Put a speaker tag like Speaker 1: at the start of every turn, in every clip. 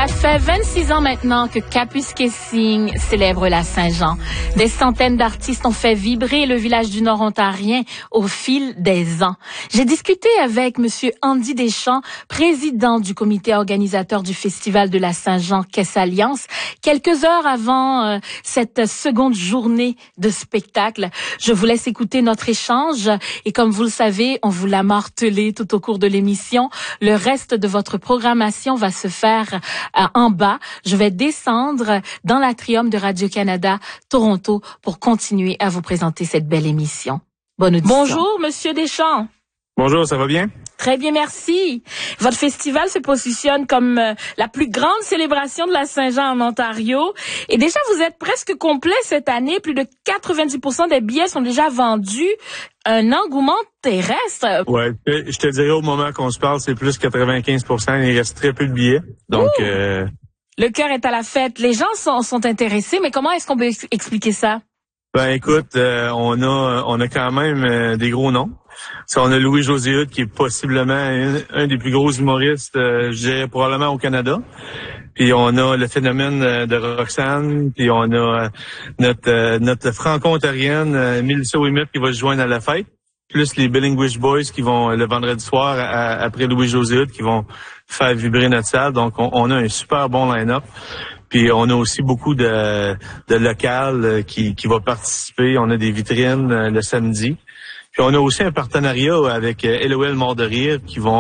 Speaker 1: Ça fait 26 ans maintenant que Kapuskasing célèbre la Saint-Jean. Des centaines d'artistes ont fait vibrer le village du Nord ontarien au fil des ans. J'ai discuté avec Monsieur Andy Deschamps, président du comité organisateur du Festival de la Saint-Jean Caisse Alliance, quelques heures avant cette seconde journée de spectacle. Je vous laisse écouter notre échange et comme vous le savez, on vous l'a martelé tout au cours de l'émission. Le reste de votre programmation va se faire en bas. Je vais descendre dans l'atrium de Radio-Canada Toronto pour continuer à vous présenter cette belle émission. Bonne audition. Bonjour, Monsieur Deschamps.
Speaker 2: Bonjour, ça va bien?
Speaker 1: Très bien, merci. Votre festival se positionne comme la plus grande célébration de la Saint-Jean en Ontario. Et déjà, vous êtes presque complet cette année. Plus de 90% des billets sont déjà vendus. Un engouement terrestre.
Speaker 2: Ouais, je te dirais au moment qu'on se parle, c'est plus 95%. Il reste très peu de billets. Donc,
Speaker 1: le cœur est à la fête. Les gens sont intéressés, mais comment est-ce qu'on peut expliquer ça?
Speaker 2: Ben écoute, on a quand même des gros noms. On a Louis-José Hood, qui est possiblement un des plus gros humoristes, je dirais probablement au Canada. Puis on a le phénomène de Roxane, puis on a notre franco-ontarienne, Mélissa Ouimet, qui va se joindre à la fête, plus les Billinguish Boys qui vont le vendredi soir, après Louis-José Hood, qui vont faire vibrer notre salle. Donc on a un super bon line-up. Puis on a aussi beaucoup de locales qui va participer. On a des vitrines le samedi. Puis on a aussi un partenariat avec LOL Mort de Rire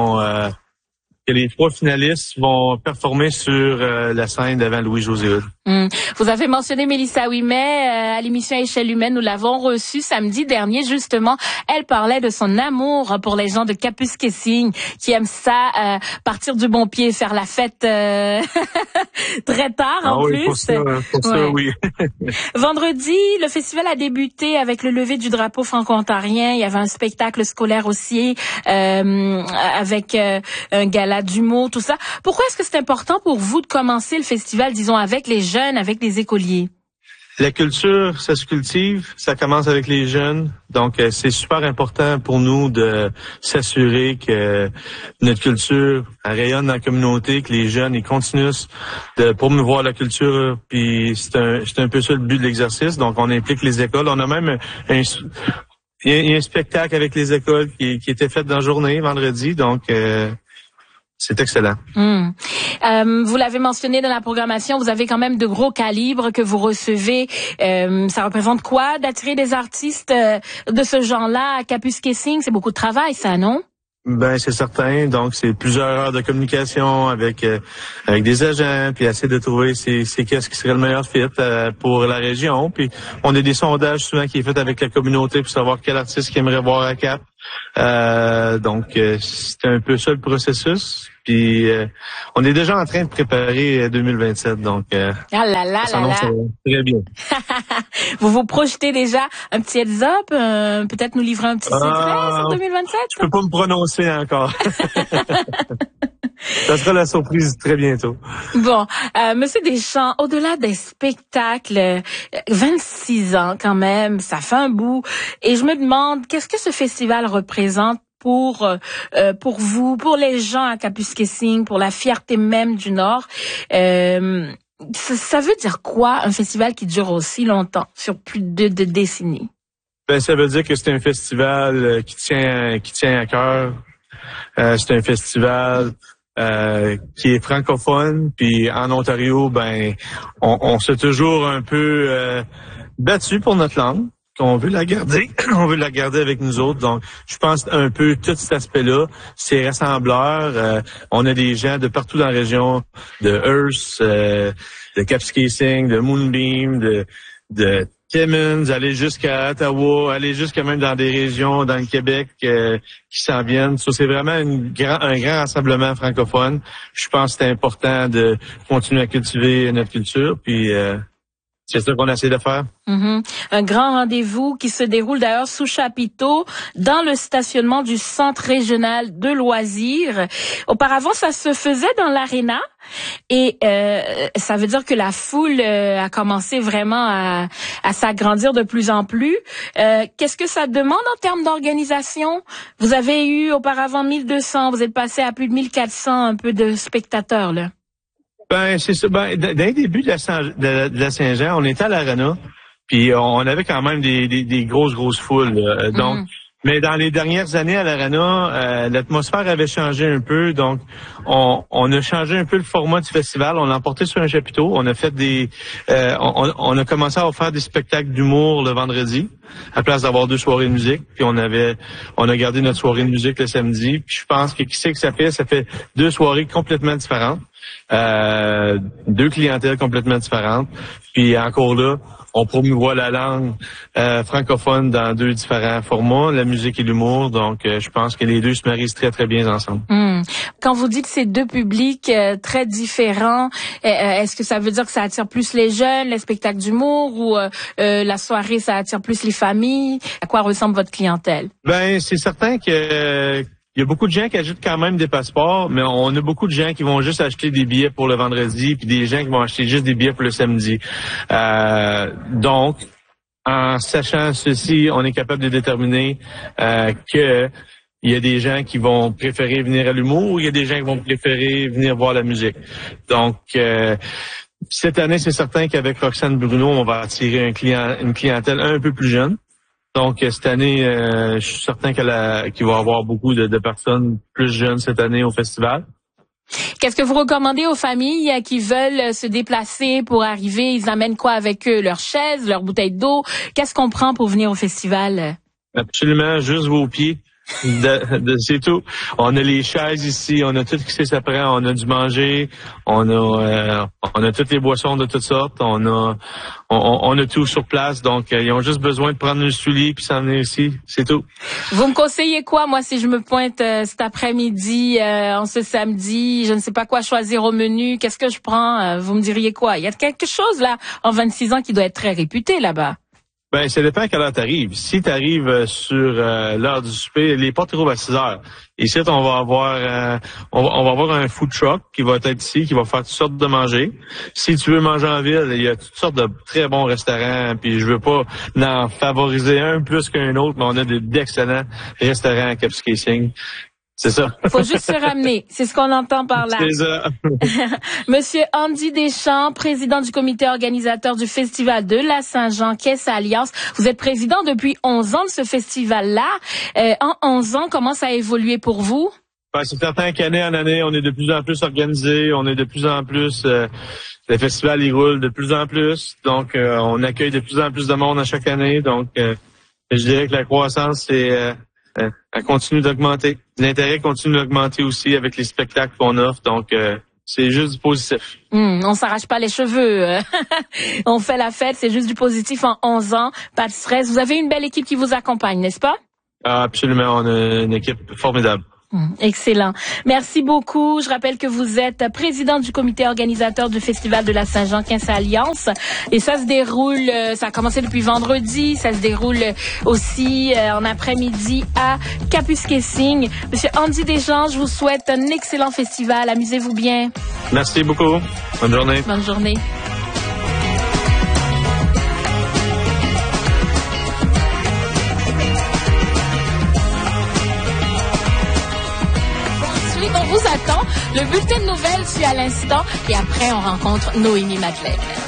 Speaker 2: que les 3 finalistes vont performer sur la scène devant Louis-José Hood.
Speaker 1: Vous avez mentionné Mélissa Ouimet à l'émission Échelle humaine. Nous l'avons reçue samedi dernier, justement. Elle parlait de son amour pour les gens de Kapuskasing qui aiment ça, partir du bon pied, faire la fête très tard en plus.
Speaker 2: Pour ça, oui.
Speaker 1: Vendredi, le festival a débuté avec le lever du drapeau franco-ontarien. Il y avait un spectacle scolaire aussi avec un gala d'humour, tout ça. Pourquoi est-ce que c'est important pour vous de commencer le festival, disons, avec les jeunes, avec les écoliers?
Speaker 2: La culture, ça se cultive, ça commence avec les jeunes. Donc, c'est super important pour nous de s'assurer que notre culture rayonne dans la communauté, que les jeunes ils continuent de promouvoir la culture. Puis c'est un peu ça le but de l'exercice. Donc, on implique les écoles. On a même il y a un spectacle avec les écoles qui était fait dans la journée, vendredi. Donc, c'est excellent.
Speaker 1: Vous l'avez mentionné dans la programmation, vous avez quand même de gros calibres que vous recevez. Ça représente quoi d'attirer des artistes de ce genre-là à Kapuskasing? C'est beaucoup de travail, ça, non?
Speaker 2: Ben c'est certain. Donc c'est plusieurs heures de communication avec des agents, puis essayer de trouver c'est qu'est-ce qui serait le meilleur fit pour la région. Puis on a des sondages souvent qui est fait avec la communauté pour savoir quel artiste qui aimerait voir à Cap. Donc c'est un peu ça le processus. Puis on est déjà en train de préparer 2027. Donc ça s'annonce très bien.
Speaker 1: Vous vous projetez déjà un petit heads-up, peut-être nous livrer un petit secret sur 2027?
Speaker 2: Je peux pas me prononcer encore. Ça sera la surprise très bientôt.
Speaker 1: Bon, Monsieur Deschamps, au-delà des spectacles, 26 ans quand même, ça fait un bout. Et je me demande, qu'est-ce que ce festival représente pour vous, pour les gens à Kapuskasing, pour la fierté même du Nord? Ça veut dire quoi, un festival qui dure aussi longtemps, sur plus de décennies?
Speaker 2: Ben, ça veut dire que c'est un festival qui tient à cœur. C'est un festival qui est francophone, puis en Ontario, ben, on s'est toujours un peu battu pour notre langue. Qu'on veut la garder, on veut la garder avec nous autres. Donc, je pense un peu tout cet aspect-là, c'est rassembleur. On a des gens de partout dans la région, de Hearst, de Kapuskasing, de Moonbeam, de Timmins, aller jusqu'à Ottawa, aller jusqu'à même dans des régions dans le Québec qui s'en viennent. Ça, c'est vraiment un grand rassemblement francophone. Je pense que c'est important de continuer à cultiver notre culture, puis c'est ça qu'on essaie de faire.
Speaker 1: Un grand rendez-vous qui se déroule d'ailleurs sous chapiteau dans le stationnement du Centre régional de loisirs. Auparavant, ça se faisait dans l'aréna et ça veut dire que la foule a commencé vraiment à s'agrandir de plus en plus. Qu'est-ce que ça demande en termes d'organisation? Vous avez eu auparavant 1200, vous êtes passé à plus de 1400 un peu de spectateurs là.
Speaker 2: Ben, c'est ça. Ben, dès le début de la Saint-Jean, on était à l'Arena, puis on avait quand même des grosses foules. Donc, mais dans les dernières années à l'Arena, l'atmosphère avait changé un peu. Donc, on a changé un peu le format du festival. On l'a emporté sur un chapiteau. On a fait on a commencé à faire des spectacles d'humour le vendredi, à place d'avoir 2 soirées de musique. Puis on a gardé notre soirée de musique le samedi. Puis je pense que qui sait que ça fait? Ça fait 2 soirées complètement différentes. 2 clientèles complètement différentes. Puis encore là, on promouvoit la langue francophone dans 2 différents formats, la musique et l'humour. Donc, je pense que les 2 se marient très, très bien ensemble.
Speaker 1: Quand vous dites ces 2 publics très différents, est-ce que ça veut dire que ça attire plus les jeunes, les spectacles d'humour, ou la soirée, ça attire plus les familles? À quoi ressemble votre clientèle?
Speaker 2: Ben, c'est certain que il y a beaucoup de gens qui achètent quand même des passeports, mais on a beaucoup de gens qui vont juste acheter des billets pour le vendredi, puis des gens qui vont acheter juste des billets pour le samedi. Donc, en sachant ceci, on est capable de déterminer que il y a des gens qui vont préférer venir à l'humour, il y a des gens qui vont préférer venir voir la musique. Donc, cette année, c'est certain qu'avec Roxane Bruno, on va attirer une clientèle un peu plus jeune. Donc, cette année, je suis certain qu'il va y avoir beaucoup de personnes plus jeunes cette année au festival.
Speaker 1: Qu'est-ce que vous recommandez aux familles qui veulent se déplacer pour arriver? Ils amènent quoi avec eux? Leurs chaises, leurs bouteilles d'eau? Qu'est-ce qu'on prend pour venir au festival?
Speaker 2: Absolument, juste vos pieds. C'est tout. On a les chaises ici, on a tout ce qui s'apprend, on a du manger, on a toutes les boissons de toutes sortes, on a tout sur place, donc ils ont juste besoin de prendre le soulier puis s'en venir ici, c'est tout.
Speaker 1: Vous me conseillez quoi, moi, si je me pointe cet après-midi, en ce samedi, je ne sais pas quoi choisir au menu, qu'est-ce que je prends? Vous me diriez quoi? Il y a quelque chose là, en 26 ans, qui doit être très réputé là-bas.
Speaker 2: Ben, ça dépend à quelle heure t'arrives. Si t'arrives sur l'heure du souper, les portes ouvrent à 6 heures. Ici, on va avoir un food truck qui va être ici, qui va faire toutes sortes de manger. Si tu veux manger en ville, il y a toutes sortes de très bons restaurants. Puis je veux pas en favoriser un plus qu'un autre, mais on a d'excellents restaurants à Kapuskasing. C'est ça.
Speaker 1: Faut juste se ramener. C'est ce qu'on entend par là.
Speaker 2: C'est ça.
Speaker 1: Monsieur Andy Deschamps, président du comité organisateur du Festival de la Saint-Jean Caisse Alliance. Vous êtes président depuis 11 ans de ce festival-là. En 11 ans, comment ça a évolué pour vous?
Speaker 2: Ben, c'est certain qu'année en année, on est de plus en plus organisé. On est de plus en plus... le festival, il roule de plus en plus. Donc, on accueille de plus en plus de monde à chaque année. Donc, je dirais que la croissance, elle continue d'augmenter. L'intérêt continue d'augmenter aussi avec les spectacles qu'on offre. Donc, c'est juste du positif.
Speaker 1: On s'arrache pas les cheveux. On fait la fête, c'est juste du positif en 11 ans. Pas de stress. Vous avez une belle équipe qui vous accompagne, n'est-ce pas?
Speaker 2: Ah, absolument. On a une équipe formidable.
Speaker 1: Excellent. Merci beaucoup. Je rappelle que vous êtes président du comité organisateur du Festival de la Saint-Jean Caisse Alliance. Et ça se déroule, ça a commencé depuis vendredi, ça se déroule aussi en après-midi à Kapuskasing. Monsieur Andy Deschamps, je vous souhaite un excellent festival. Amusez-vous bien.
Speaker 2: Merci beaucoup. Bonne journée.
Speaker 1: Bonne journée. On vous attend. Le bulletin de nouvelles suit à l'instant et après on rencontre Noémie Madeleine.